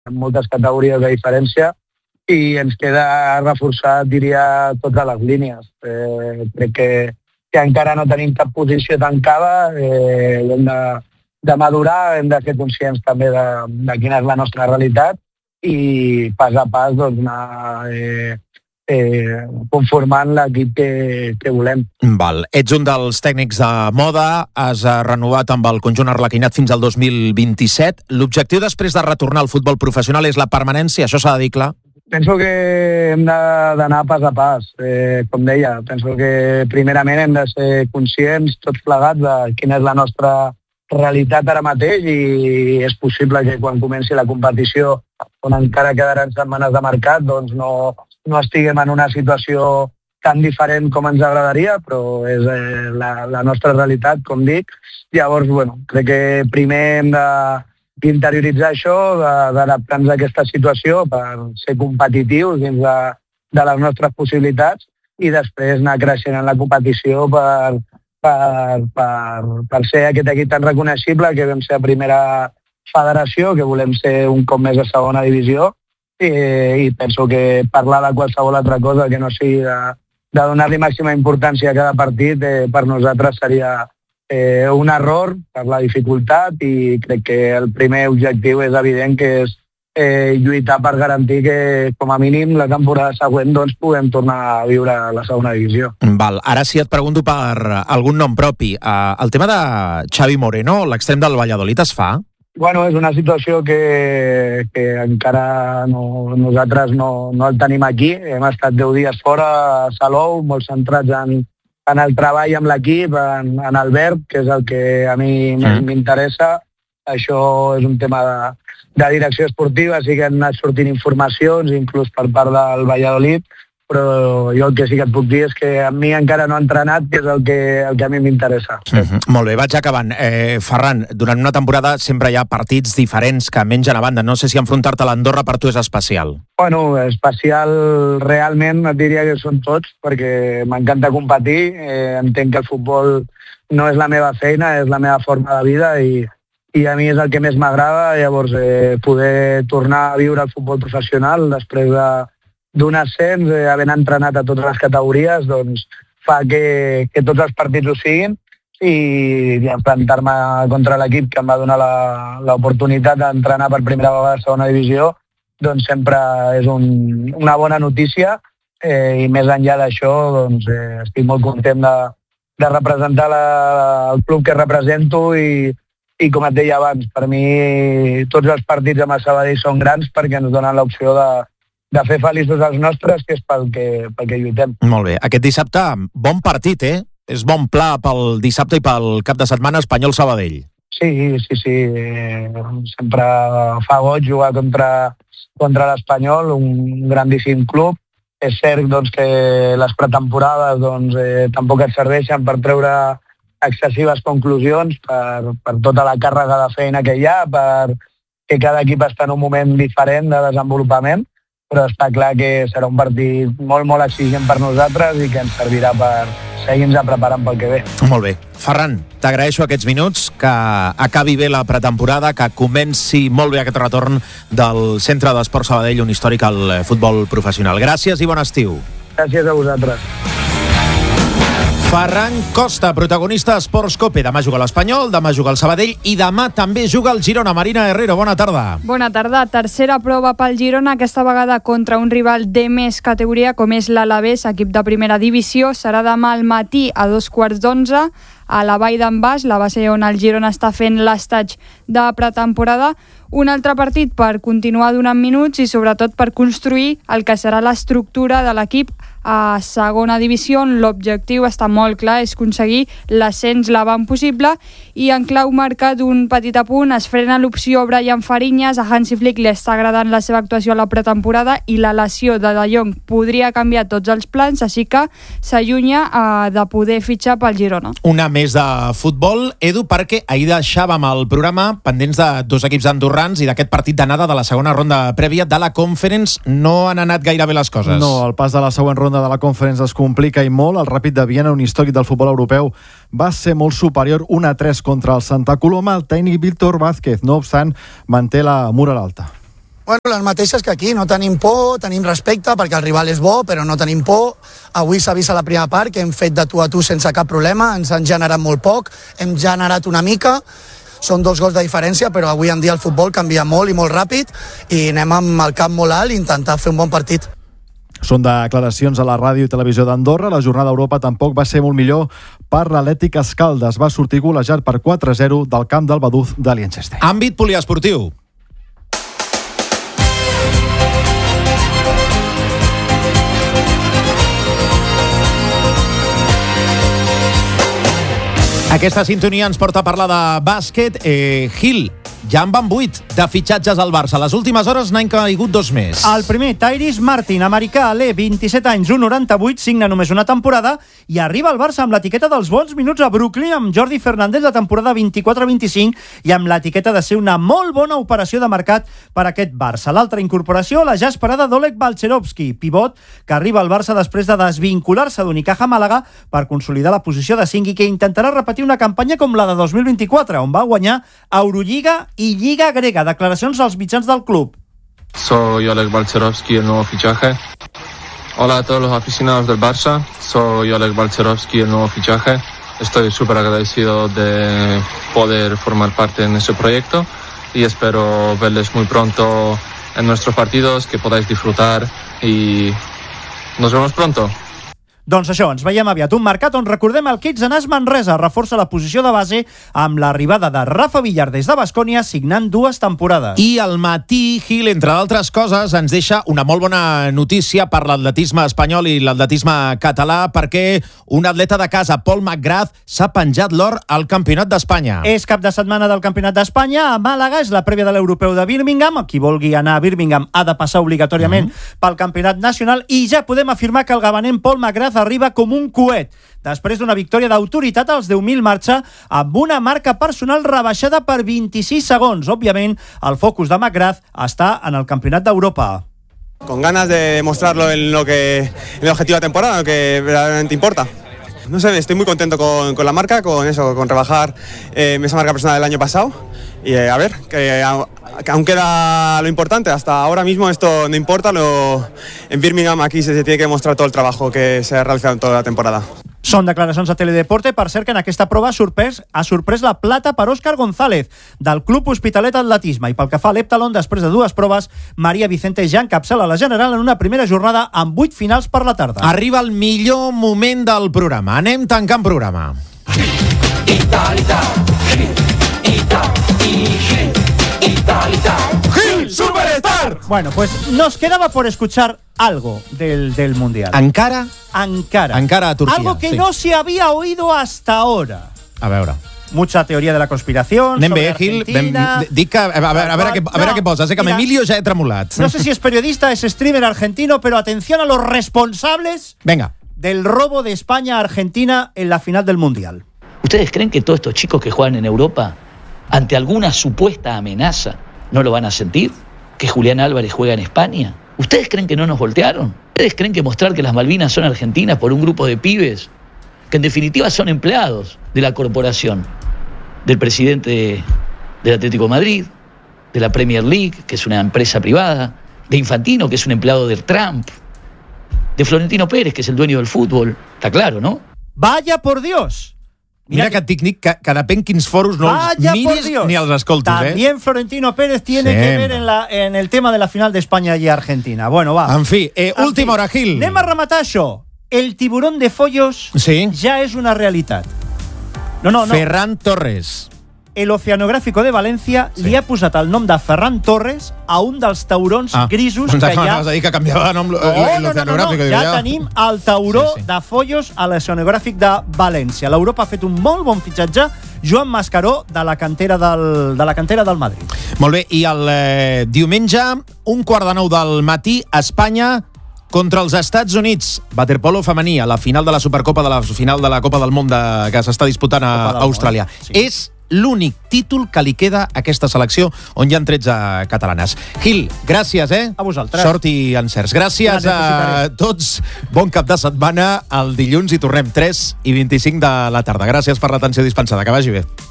moltes categories de diferència, i ens queda reforçar, diria, totes les línies. Crec que encara no tenim cap posició tancada, hem de madurar, hem de ser conscients també de quina és la nostra realitat i pas a pas doncs, anar conformant l'equip que volem. Val. Ets un dels tècnics de moda, has renovat amb el conjunt arlequinat fins al 2027. L'objectiu després de retornar al futbol professional és la permanència, això s'ha de dir clar? Penso que hem d'anar pas a pas, com deia. Penso que primerament hem de ser conscients tots plegats de quina és la nostra realitat ara mateix i és possible que quan comenci la competició, on encara quedaran setmanes de mercat, doncs no estiguem en una situació tan diferent com ens agradaria, però és la nostra realitat, com dic. Llavors, crec que primer hem d'interioritzar això, d'adaptar-nos a aquesta situació per ser competitius dins de les nostres possibilitats i després anar creixent en la competició per ser aquest equip tan reconeixible que vam ser a primera federació, que volem ser un cop més a segona divisió i penso que parlar de qualsevol altra cosa que no sigui de donar-li màxima importància a cada partit per nosaltres seria un error per la dificultat i crec que el primer objectiu és evident que és lluitar per garantir que com a mínim la temporada següent doncs puguem tornar a viure la segona divisió. Val, ara sí et pregunto per algun nom propi. El tema de Xavi Moreno, l'extrem del Valladolid, es fa? És una situació que encara nosaltres no el tenim aquí. Hem estat 10 dies fora a Salou, molt centrats en el treball amb l'equip, en el verb, que és el que a mi m'interessa. Això és un tema de direcció esportiva, sí que han anat sortint informacions, inclús per part del Valladolid, però jo el que sí que et puc dir és que a mi encara no ha entrenat, que és el que a mi m'interessa. Molt bé, vaig acabant. Ferran, durant una temporada sempre hi ha partits diferents que mengen a banda. No sé si enfrontar-te a l'Andorra per tu és especial. Especial realment et diria que són tots, perquè m'encanta competir, entenc que el futbol no és la meva feina, és la meva forma de vida i a mi és el que més m'agrada. Llavors, poder tornar a viure el futbol professional després d'un ascens, havent entrenat a totes les categories, doncs fa que tots els partits ho siguin i enfrontar-me contra l'equip que em va donar l'oportunitat d'entrenar per primera vegada a segona divisió, doncs sempre és una bona notícia i més enllà d'això doncs, estic molt content de representar el club que represento i com et deia abans, per mi tots els partits amb el Sabadell són grans perquè ens donen l'opció de fer feliços els nostres, que és pel que lluitem. Molt bé. Aquest dissabte, bon partit, És bon pla pel dissabte i pel cap de setmana Espanyol-Sabadell. Sí. Sempre fa goig jugar contra l'Espanyol, un grandíssim club. És cert doncs, que les pretemporades doncs, tampoc et serveixen per treure excessives conclusions per tota la càrrega de feina que hi ha, perquè cada equip està en un moment diferent de desenvolupament, però està clar que serà un partit molt, molt exigent per nosaltres i que ens servirà per seguir-nos preparant pel que ve. Molt bé. Ferran, t'agraeixo aquests minuts, que acabi bé la pretemporada, que comenci molt bé aquest retorn del Centre d'Esport Sabadell, un històric al futbol professional. Gràcies i bon estiu. Gràcies a vosaltres. Ferran Costa, protagonista d'Esports Cope. Demà juga l'Espanyol, demà juga el Sabadell i demà també juga el Girona. Marina Herrero, bona tarda. Bona tarda. Tercera prova pel Girona, aquesta vegada contra un rival de més categoria, com és l'Alavés, equip de primera divisió. Serà demà al matí a 11:15 a la Vall d'en Bas, la base on el Girona està fent l'estatge de pretemporada. Un altre partit per continuar donant minuts i sobretot per construir el que serà l'estructura de l'equip a segona divisió, on l'objectiu està molt clar, és aconseguir l'ascens l'avant possible. I en clau marcat un petit apunt, es frena l'opció Brian Fariñas. A Hansi Flick li està agradant la seva actuació a la pretemporada i la lesió de De Jong podria canviar tots els plans, així que s'allunya de poder fitxar pel Girona. Una més de futbol, Edu, perquè ahir deixàvem el programa pendents de dos equips andorrans i d'aquest partit d'anada de la segona ronda prèvia de la Conference. No han anat gaire bé les coses. No, el pas de la següent ronda de la Conference es complica i molt. El Ràpid de Viena, un històric del futbol europeu, va ser molt superior 1-3 contra el Santa Coloma. El tècnic Víctor Vázquez, no obstant, manté la moral alta. Bueno, les mateixes que aquí, no tenim por, tenim respecte perquè el rival és bo, però no tenim por. Avui s'ha vist a la primera part que hem fet de tu a tu sense cap problema, ens han generat molt poc, hem generat una mica, són 2 gols de diferència, però avui en dia el futbol canvia molt i molt ràpid i anem amb el cap molt alt i intentar fer un bon partit. Són declaracions a la ràdio i televisió d'Andorra. La jornada a Europa tampoc va ser molt millor per l'Atlètic Escaldes. Va sortir golejat per 4-0 del camp del Baduz de Liechtenstein. Àmbit poliesportiu. Aquesta sintonia ens porta a parlar de bàsquet. Gil, ja en van 8 de fitxatges al Barça. Les últimes hores n'han caigut 2 més. El primer, Tyrese Martin, americà, 27 anys, 1,98, signa només una temporada i arriba al Barça amb l'etiqueta dels bons minuts a Brooklyn amb Jordi Fernández la temporada 24-25 i amb l'etiqueta de ser una molt bona operació de mercat per a aquest Barça. L'altra incorporació, la ja esperada d'Oleg Balcherovski, pivot que arriba al Barça després de desvincular-se d'Unicaja Màlaga per consolidar la posició de 5 i que intentarà repetir una campanya com la de 2024, on va guanyar Eurolliga y Liga Grega. Declaracions als mitjans del club. Soy Oleg Balcherovski, el nuevo fichaje. Hola a todos los aficionados del Barça. Soy Oleg Balcherovski, el nuevo fichaje. Estoy súper agradecido de poder formar parte en este proyecto y espero verles muy pronto en nuestros partidos, que podáis disfrutar y nos vemos pronto. Doncs això, ens veiem aviat. Un mercat on recordem el Kitsenàs Manresa reforça la posició de base amb l'arribada de Rafa Villar des de Baskonia signant 2 temporades. I al matí, Gil, entre d'altres coses, ens deixa una molt bona notícia per l'atletisme espanyol i l'atletisme català perquè un atleta de casa, Paul McGrath, s'ha penjat l'or al Campionat d'Espanya. És cap de setmana del Campionat d'Espanya a Màlaga, és la prèvia de l'Europeu de Birmingham. Qui vulgui anar a Birmingham ha de passar obligatòriament pel Campionat Nacional i ja podem afirmar que el gabanenc Paul McGrath arriba com un coet. Després d'una victòria d'autoritat als 10.000 marxa amb una marca personal rebaixada per 26 segons. Òbviament, el focus de McGrath està en el Campionat d'Europa. Con ganas de demostrarlo en el objetivo de temporada, lo que verdaderamente importa. No sé, estoy muy contento con la marca, con rebajar esa marca personal del año pasado. Y a ver, que aún queda lo importante, hasta ahora mismo esto no importa, en Birmingham aquí se tiene que demostrar todo el trabajo que se ha realizado en toda la temporada. Són declaracions a Teledeporte. Per cert que en aquesta prova ha sorprès la plata per Òscar González del Club Hospitalet Atletisme i pel que fa a l'heptalon, després de 2 proves, Maria Vicente ja encapçala la general en una primera jornada amb 8 finals per la tarda. Arriba el millor moment del programa. Anem tancant programa. ¡Gil Superstar! Bueno, pues nos quedaba por escuchar algo del Mundial. Encara a Turquía. Algo que no se había oído hasta ahora. A veure. Mucha teoría de la conspiración. Anem bé, Gil. Dic que, a veure què poses. Que Emilio ja he tremolat. No sé si es periodista, es streamer argentino, pero atención a los responsables del robo de España a Argentina en la final del Mundial. ¿Ustedes creen que todos estos chicos que juegan en Europa, ante alguna supuesta amenaza, no lo van a sentir? ¿Que Julián Álvarez juega en España? ¿Ustedes creen que no nos voltearon? ¿Ustedes creen que mostrar que las Malvinas son argentinas por un grupo de pibes, que en definitiva son empleados de la corporación, del presidente del Atlético de Madrid, de la Premier League, que es una empresa privada, de Infantino, que es un empleado del Trump, de Florentino Pérez, que es el dueño del fútbol? Está claro, ¿no? ¡Vaya por Dios! Mira que et dic, Nick, que depèn quins foros no els miris ni els escoltis. También Florentino Pérez tiene que ver en el tema de la final de España y Argentina. Bueno, va. En fi, última hora, Gil. Anem a rematar això. El tiburón de Follos ja és una realitat. No. Ferran Torres. El Oceanográfico de València li ha posat el nom de Ferran Torres a un dels taurons grisos que hi ha... Anaves a dir que canviava de nom l'Oceanográfico. Ja tenim el tauró de Follos a l'Oceanogràfic de València. L'Europa ha fet un molt bon fitxatge, Joan Mascaró, de la cantera del Madrid. Molt bé, i el diumenge, 1:45 del matí, Espanya contra els Estats Units. Waterpolo femení a la final de la Supercopa, de la final de la Copa del Món que s'està disputant a Austràlia. És l'únic títol que li queda a aquesta selecció on hi ha 13 catalanes. Gil, gràcies, A vosaltres. Sort i encerts. Gràcies a tots. Bon cap de setmana. El dilluns hi tornem 3:25 de la tarda. Gràcies per l'atenció dispensada. Que vagi bé.